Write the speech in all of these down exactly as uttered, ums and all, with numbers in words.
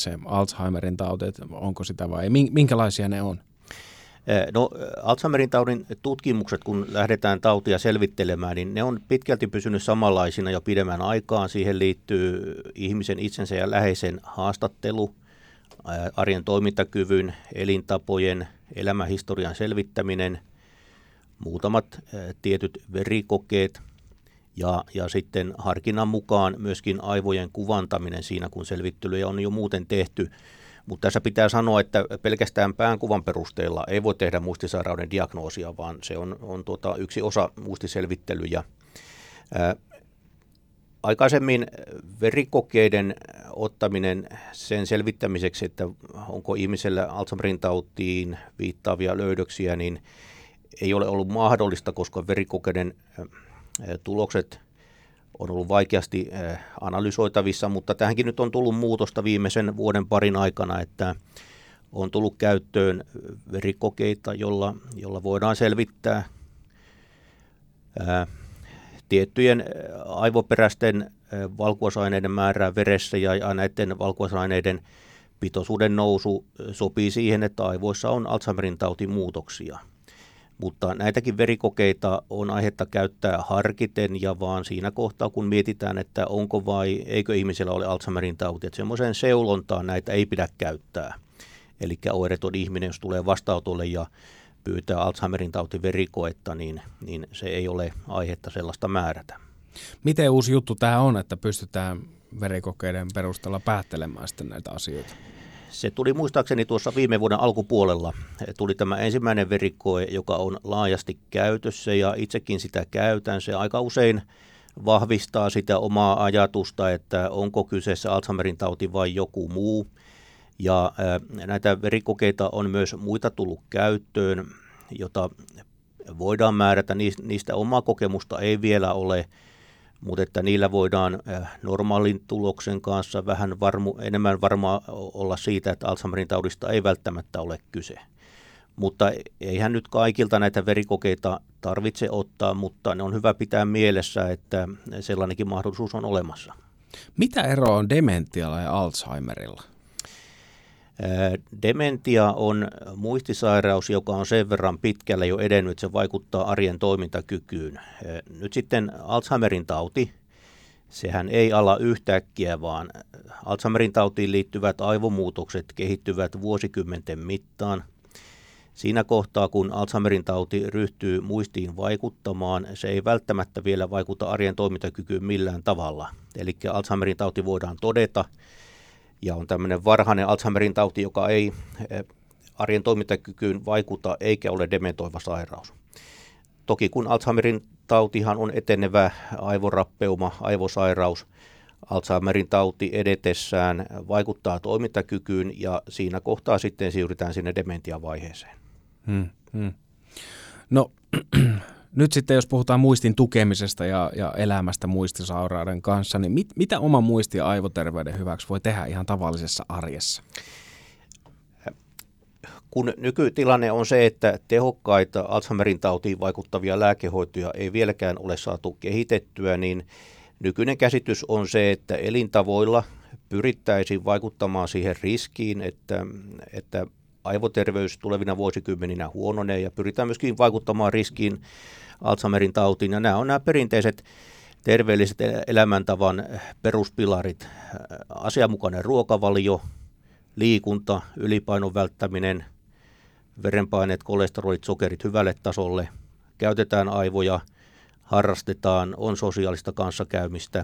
se Alzheimerin tauti, että onko sitä vai ei? Minkälaisia ne on? No, Alzheimerin taudin tutkimukset, kun lähdetään tautia selvittelemään, niin ne on pitkälti pysynyt samanlaisina jo pidemmän aikaan. Siihen liittyy ihmisen itsensä ja läheisen haastattelu, arjen toimintakyvyn, elintapojen, elämänhistorian selvittäminen, muutamat tietyt verikokeet ja, ja sitten harkinnan mukaan myöskin aivojen kuvantaminen siinä, kun selvittelyjä on jo muuten tehty. Mutta tässä pitää sanoa, että pelkästään päänkuvan perusteella ei voi tehdä muistisairauden diagnoosia, vaan se on, on tuota yksi osa muistiselvittelyjä. Ää, aikaisemmin verikokeiden ottaminen sen selvittämiseksi, että onko ihmisellä Alzheimerin tautiin viittaavia löydöksiä, niin ei ole ollut mahdollista, koska verikokeiden ää, tulokset on ollut vaikeasti analysoitavissa, mutta tähänkin nyt on tullut muutosta viimeisen vuoden parin aikana, että on tullut käyttöön verikokeita, jolla, jolla voidaan selvittää ää, tiettyjen aivoperäisten valkuaisaineiden määrää veressä, ja näiden valkuaisaineiden pitoisuuden nousu sopii siihen, että aivoissa on Alzheimerin tautimuutoksia. Mutta näitäkin verikokeita on aihetta käyttää harkiten ja vaan siinä kohtaa, kun mietitään, että onko vai eikö ihmisellä ole Alzheimerin tauti. Että semmoiseen seulontaan näitä ei pidä käyttää. Eli oireeton ihminen, jos tulee vastaanotolle ja pyytää Alzheimerin tautiverikoetta, niin, niin se ei ole aihetta sellaista määrätä. Miten uusi juttu tämä on, että pystytään verikokeiden perusteella päättelemään sitten näitä asioita? Se tuli muistaakseni tuossa viime vuoden alkupuolella. Tuli tämä ensimmäinen verikoe, joka on laajasti käytössä ja itsekin sitä käytän. Se aika usein vahvistaa sitä omaa ajatusta, että onko kyseessä Alzheimerin tauti vai joku muu. Ja näitä verikokeita on myös muita tullut käyttöön, jota voidaan määrätä. Niistä omaa kokemusta ei vielä ole, mutta että niillä voidaan normaalin tuloksen kanssa vähän varmu, enemmän varmaa olla siitä, että Alzheimerin taudista ei välttämättä ole kyse. Mutta eihän nyt kaikilta näitä verikokeita tarvitse ottaa, mutta ne on hyvä pitää mielessä, että sellainenkin mahdollisuus on olemassa. Mitä eroa on dementialla ja Alzheimerilla? Dementia on muistisairaus, joka on sen verran pitkälle jo edennyt, että se vaikuttaa arjen toimintakykyyn. Nyt sitten Alzheimerin tauti, sehän ei ala yhtäkkiä, vaan Alzheimerin tautiin liittyvät aivomuutokset kehittyvät vuosikymmenten mittaan. Siinä kohtaa, kun Alzheimerin tauti ryhtyy muistiin vaikuttamaan, se ei välttämättä vielä vaikuta arjen toimintakykyyn millään tavalla. Eli Alzheimerin tauti voidaan todeta, ja on tämmöinen varhainen Alzheimerin tauti, joka ei arjen toimintakykyyn vaikuta eikä ole dementoiva sairaus. Toki kun Alzheimerin tautihan on etenevä aivorappeuma, aivosairaus, Alzheimerin tauti edetessään vaikuttaa toimintakykyyn ja siinä kohtaa sitten siirrytään sinne dementiavaiheeseen. Hmm, hmm. No nyt sitten jos puhutaan muistin tukemisesta ja, ja elämästä muistisairauden kanssa, niin mit, mitä oma muisti ja aivoterveyden hyväksi voi tehdä ihan tavallisessa arjessa? Kun nykytilanne on se, että tehokkaita Alzheimerin tautiin vaikuttavia lääkehoitoja ei vieläkään ole saatu kehitettyä, niin nykyinen käsitys on se, että elintavoilla pyrittäisiin vaikuttamaan siihen riskiin, että, että aivoterveys tulevina vuosikymmeninä huononee ja pyritään myöskin vaikuttamaan riskiin Alzheimerin tautiin. Ja nämä on nämä perinteiset terveelliset elämäntavan peruspilarit, asianmukainen ruokavalio, liikunta, ylipainon välttäminen, verenpaineet, kolesterolit, sokerit hyvälle tasolle, käytetään aivoja, harrastetaan, on sosiaalista kanssakäymistä.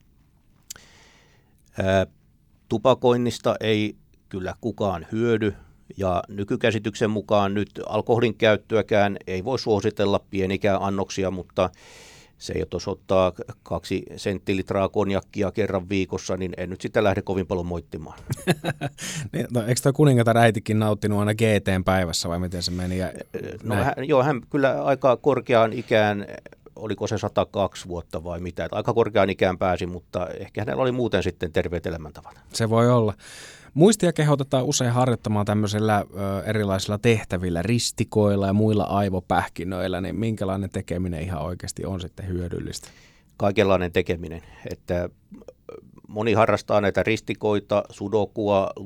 Ää, tupakoinnista ei kyllä kukaan hyödy ja nykykäsityksen mukaan nyt alkoholin käyttöäkään ei voi suositella pienikään annoksia, mutta se, jos ottaa kaksi senttilitraa konjakkia kerran viikossa, niin en nyt sitä lähde kovin paljon moittimaan. No, eikö tuo kuningatar äitikin nauttinut aina G T:n päivässä vai miten se meni? Ja no, hän, joo, hän kyllä aika korkeaan ikään, oliko se sata kaksi vuotta vai mitä, että aika korkeaan ikään pääsi, mutta ehkä hänellä oli muuten sitten terveet elämäntavat. Se voi olla. Muistia kehotetaan usein harjoittamaan tämmöisillä ö, erilaisilla tehtävillä, ristikoilla ja muilla aivopähkinöillä, niin minkälainen tekeminen ihan oikeasti on sitten hyödyllistä? Kaikenlainen tekeminen, että moni harrastaa näitä ristikoita, sudokua,